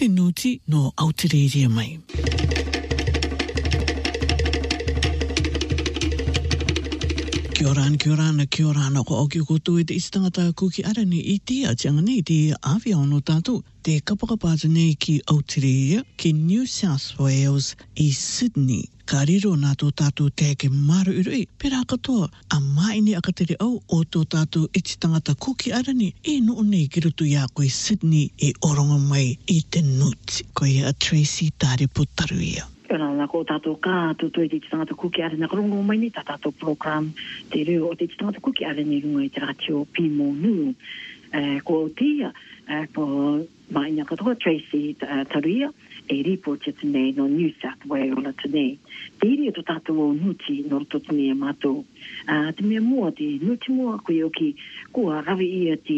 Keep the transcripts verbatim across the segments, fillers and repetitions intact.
te nuti no Aotearoa mai. Kia ora, kia ora, kia ora, ko oki koto e te istangata kuki arani i tia tianga nei te awhia ono tātou. Te kapakapāta nei ki Aotearoa, ki New South Wales i Sydney. Ka riro nā tō tātou te ke maru urui, pera katoa, a maini akatere au o tō tātou e te tangata kuki arani e no nei ki rutu ia koe Sydney e oronga mai i te nuti. Koe a Tracy Tare Potaruia. Pera nā ko tātou kā tōtoi te tangata kuki arani karongo mai ni tā tātou program te reo o te tangata kuki arani runga i te ratio pimo nu. Uh, ko tia, uh, ko mai nga katoa Tracy uh, Taruia, e report tene no New South Wales tene. Te iri o tātou o nuti no roto tene e mātou. Uh, te mea mua, te nuti mua koe oki, kua rawi ia te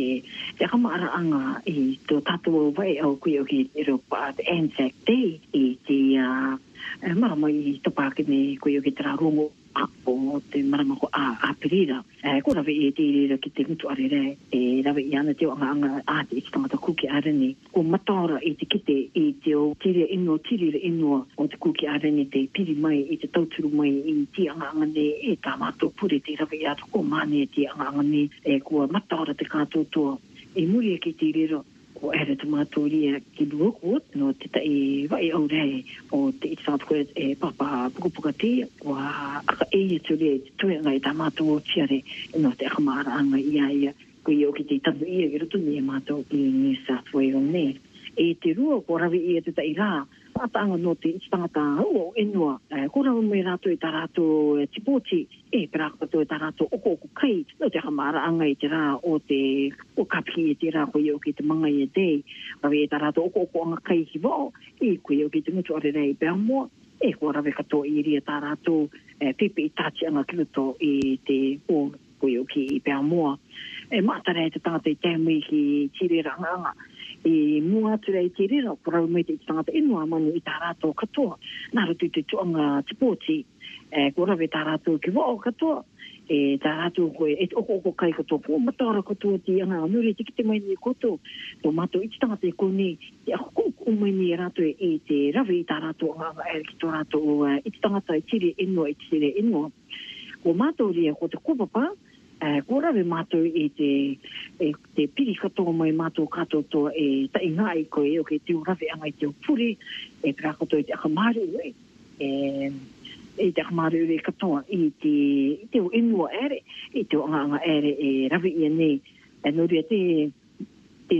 te akamaaraanga i tō tātou o vai au koe oki i ropa te Anzac Day i te uh, uh, marama i topākene koe oki te rongo o te marama ko a aperira. E ko rawe e te rira ki te mutu arere, e rawe i ana te o anga anga a te tangata kuki arani. Ko mataora i te kite i te o tiri ino, tiri ino o te kuki arani te piri mai i te tauturu mai i te anga anga ne e tā mātou pure te rawe i ato ko mane te anga anga ne e kua mataora te kātotoa. E muri e ki te rira ko ere te mātou ria ki Brookwood no te tai vai au rei o te South Wales e papa pukupuka te wa aka eia tu rea te tue ngai tā mātou o tiare no te akamara anga ia ia ko i oki te tanu ia i rutu ni e mātou i New South Wales ne. E te rua ko rawi ia te tai rā atanga no te tangata o enua e ko rawi mai rato i tā rato e tipoti e perako to i tā rato oko oko kai no te akamara anga i te rā o te o kapi e te rā ko i oki te manga i e te rawi e tā rato oko oko anga kai ki wao e ko i oki te mutu are rei Belmore e ko rawi kato i ria tā rato e pepe i tāti anga kiruto i te o ko i oki i Belmore e mātare te tangata i tēmui ki tiri ranga anga e mua atu rei te rira, porau mai te tangata inua manu i tā rātou katoa. Nā rutu te tuanga tipoti, e ko rawe tā rātou ki wao katoa, e tā rātou koe, e oko oko kai katoa, ko matara katoa ti anga, nuri te kite mai ni koto, tō mātou i te tangata e kone, te ako ko mai ni rātou e te rawe i tā rātou anga ere ki tō rātou, i te tangata i tiri inua, i tiri inua. Ko mātou ria, ko te kopapa, Uh, ko rawe mātou i te, e, te piri katoa mai mātou katoa toa e tai ngā i koe o ke te rawe anga i te puri e pira katoa i te akamaru e, e, e te akamaru e katoa i te, i te o inua ere, i te o anga anga ere e rawe i nei, e noria te, te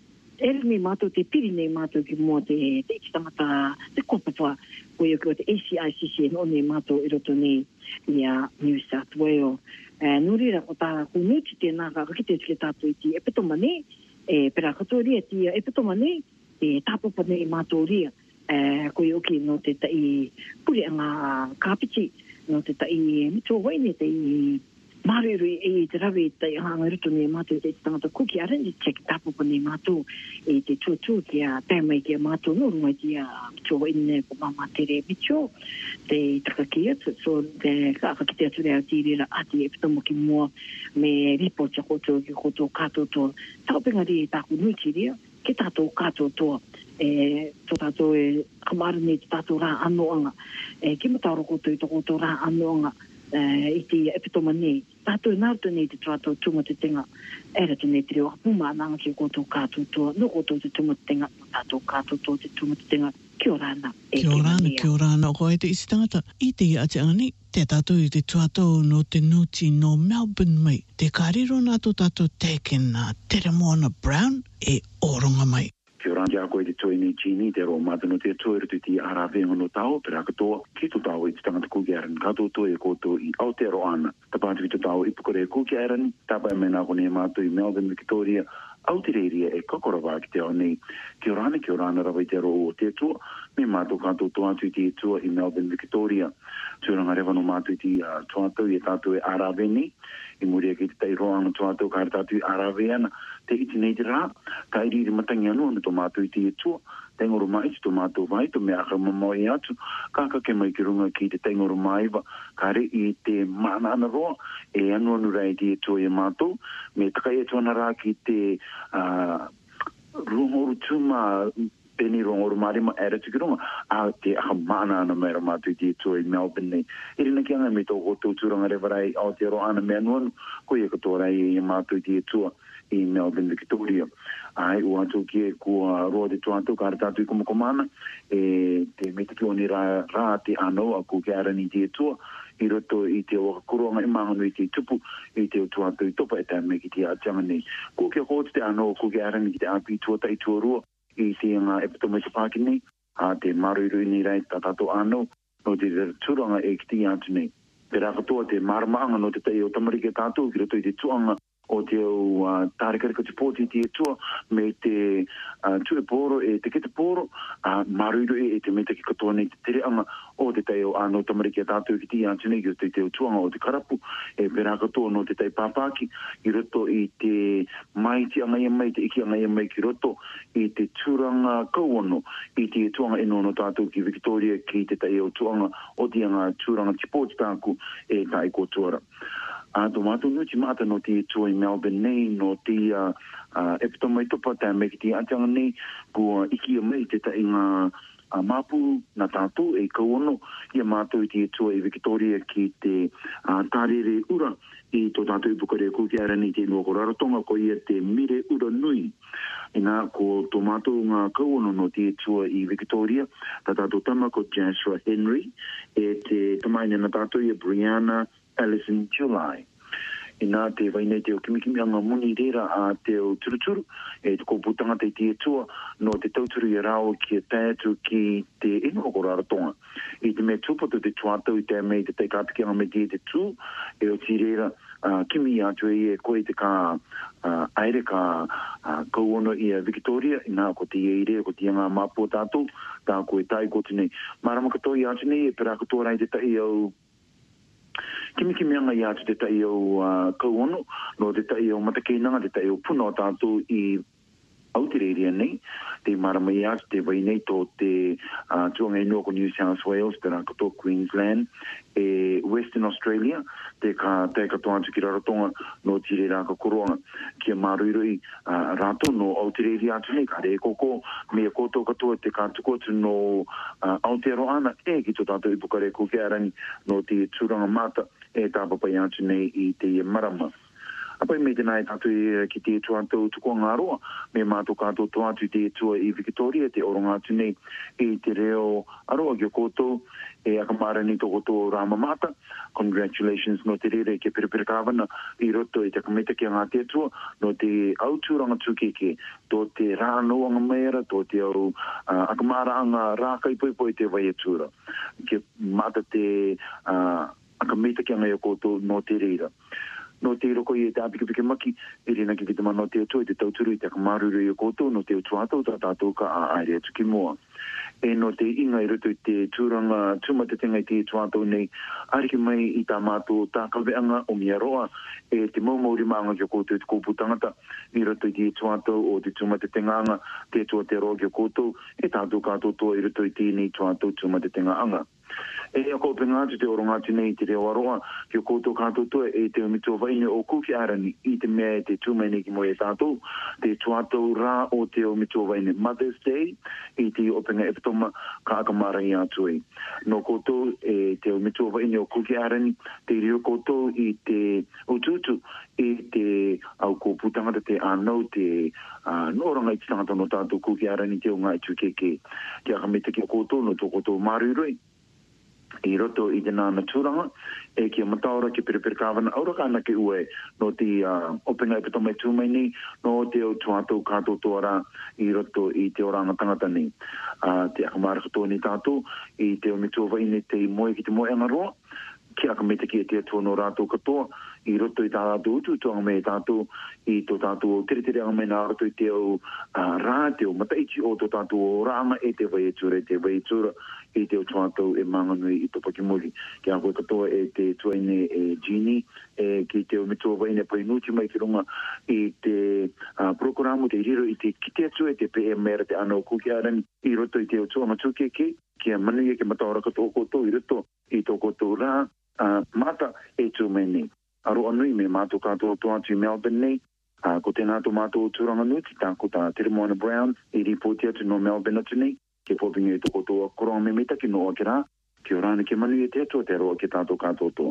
ere nei mātou, te piri nei mātou ki mua te, te tangata, te kopapa, koe o ke o te A C I C C no nei mātou i roto nei i a New South Wales. Uh, nuri ra ko tā ko nuti tēnā ka kite tike tātou i ti e peto mane, e pera katoa ria ti e peto mane, e tāpapa nei mātou ria, uh, ko i oki no te tai puri anga kāpiti, no te tai mito waine te i maruru e te rawe tai hanga ruto nei mātou te tangata kuki arani teke tāpapa nei mātou e te tuatua ki a tēmai ki a mātou no rungai ti a mito waine ko mama tere mito, te takaki atu, so te kakakite atu rea tīrira ati e pitomo ki mua me ripo tia koto ki koto katoa taupenga ri e tāku nuiti ria, ke tātou katoa toa, e tō tātou e kamara nei te tātou rā anoanga, e ki matauro koto i tō koto rā anoanga, Uh, i te epitoma nei. Tātou e nāruta nei te tātou tunga te tenga. Era te nei te reo hapuma nanga ki koto kātou toa. No koto te tunga te tenga. Tātou kātou toa te tunga te tenga. Kia orana. E kia orana, kia orana. O koe te isi tangata. I te i ate ani, te tātou i te tuatou no te nuti no Melbourne mai. Te kāriro nā tō tātou teken nā Teremoana Brown e oronga mai. Kia ora kia koe te toi nei chini, te ro mātano te toi rutu ti arawenga no tau, pera katoa, ki tu tau i te tangata kuki aran, kato toi e koto i Aotearoa, tapātu ki tu tau i pukore kuki aran, tapa e mena kone mātu i Melbourne, Victoria, Aotearoa e kakorawa ki te au nei, ki orana, ki orana rawa i te ro o te tua, me mātu kato toatu i te tua i Melbourne, Victoria, tūranga rewa no mātu i te uh, toatu i e tātu e arawene, i muri ki te teiroanga toatu ka tātu i araweana, te iti nei te rā, ka iri iri matangi anu anu tō mātu i te tua, tengoro mai tō mātu vai, tō mea aka mamau e atu, kāka ke mai ki runga ki te tengoro mai wa, ka re i te mana ana roa, e anu anu rei te tua e mātu, me takai e tuana rā ki te uh, rungoru tūma ni rongo mari ma era tikirunga a te mana na mera ma tu ti tu i Melbourne ni iri na kianga me to ko tu turanga re varai Aotearoa me anuan ko ye ko tora i ma tu ti tu i Melbourne Victoria ai o atu ki ko ro de tu atu ka ta tu como comana e te me te ni ra ra te ano a ko gara ni ti tu i roto i te o kuronga i mahanu i te tupu i te o tu atu i topa e ta me ki te a tanga nei ko ke ko te ano ko gara ni te api tu ta i tu ro i te nga e pato me te pāki nei a te maruiru ni rai tatato ano no te turanga e ki te atu nei pera katoa te maramaanga no te tei o tamarike tātou ki roto i te tuanga o te o uh, tārekare ko te pōti te tua me te uh, tue pōro e te kete pōro uh, maruiru e, e te meta ki katoa nei te tereanga o te tei o ano tamariki a tātou ki ti atu nei ki te te o tuanga o te karapu e pera katoa no te tei pāpāki i roto i te mai ti anga ia mai te iki anga ia mai ki roto i te turanga kauono i te tuanga e nono tātou ki Victoria ki te tei o tuanga o te anga turanga tipoti tāku e tai kotuara. A to mato no ti mata no ti tu i Melbourne nei no ti a uh, e pito mai topa ta me ki ti atanga nei ko iki mai te ta inga a mapu na tatu e kauono ia mato i ti tu i Victoria ki te uh, tarere ura i to tatu i bukare ku ki ara ni te no ko rarotonga ko ia te mire ura nui ina ko tomato nga kauono no ti tu i Victoria ta tatu tama ko Joshua Henry e te tamaina na tatu i Brianna Alison July. Ina te waine te o kimikimi anga muni rera a te o turuturu e te kōputanga te tia tua no te tauturu i rao ki a tētu ki te ino o rarotonga. I te me tupoto te tuatau i te mei te te kāpiki anga me te te tū e o ti rera uh, kimi atu e koe te kā uh, aere kā uh, kauono i a Victoria ina ko te eire ko te anga mapo tātou tā koe tai ko tene. Marama katoi atu nei e pera katoa rai te tai au kimi kimi anga ia te tai o uh, kauono no te tai o matakinanga te tai o puno tātou i Aotearoa nei te marama ia te vai nei tō te uh, tuanga ino ko New South Wales pera kato Queensland e Western Australia te ka te katoa atu ki rarotonga no tire raka koroanga ki a maruiroi uh, rato no Aotearoa atu nei ka re koko me koto katoa te ka tuko atu no uh, Aotearoa ana e ki tō tātou i pukare ko ke arani no te turanga mata e tāpapai atu nei i te marama. Apai me tēnā e tātou ki te tuatau tuko ngāroa, me mātou kātou tuatu te tua i Victoria, te oronga atu nei i te reo aroa ki o koutou, e akamara ni tō koutou rāmamata. Congratulations no te rere ke perepere kāwana i roto i te kameta ki a ngā te tua, no te auturanga tukeke, tō te rānoanga meira, tō te au uh, akamara anga rākai poipoi te vai atura. Ke mata te uh, akameta ki a ngai o koutou no te reira. No te roko i te apikipike maki, e rena ki te mana o te atua, te tauturu i te kamaruru i o koutou, no te utuatau, ta tātou ka a aere atu ki mua. E no te inga i roto i te tūranga, tūmatatenga i te utuatau nei, ariki mai i tā mātou tā kaweanga o miaroa, e te maumauri maanga ki o koutou i te kōpu tangata, i roto i te utuatau o te tūmatatenga anga, te tua te roa ki o koutou, e tātou kātou toa i roto i tēnei utuatau tūmatatenga anga. E a ko penga atu te oronga atu nei te reo aroa ki o koutou kātou toa e te umito vaine o kuki arani i te mea te tūmene ki moe tātou te tuatau rā o te umito vaine Mother's Day i te openga epitoma ka akamara i atu e. No koutou e te umito vaine o kuki arani te reo koutou i te ututu i te au ko putanga te anau te uh, noranga i te tangata no tātou kuki arani te o ngai tukeke. Te akamete ki o koutou no tō koutou maruroi. I roto i te nāna tūranga, e ki a mataora ki perepere kāwana auraka ana ki ue no te uh, openga i pitome tūmai ni, no te o tuatou kātou tōra i roto i te oranga tangata ni. Uh, te akamara katoa ni tātou, i te o mitua i te moe ki te moe angaroa, ki akamete ki e te atua no rātou katoa, i roto i tā rātou utu, tuanga me tātou, i tō tātou o tere tere anga me nā roto i te o uh, rā, te o mataiti o tō tātou o rāma e te vai e tura, e te vai e tura, i te o tuatau e manganui i topa ki muri. Ki a koe katoa e te tuaine e Gini, e ki te o mitua waine pai nuti mai ki runga i te uh, programo, te riro i te kite atu e te P M mera te anō kuki arani, i roto i te o tuanga tukeke, ki a manu e ke mataora katoa koutou i roto i tō koutou rā, uh, mata e tūmeni. Aro anui me mātou kātou toa atu i Melbourne nei, Uh, ko tēnā tō mātou tūranga nuti, tāko tā Te Moana Brown, i ripoti atu no Melbourne atu nei, ke pōpinga e toko tō korong me mita ki no ake rā, ki o rāna ke manu e te atua te aroa ke tātou kātou tō.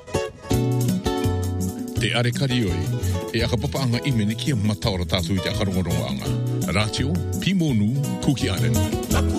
Te are karioi, e aka papaanga imeni kia mataora tātou i te akarongorongo anga. Rātio, Pimonu, Kuki Aren.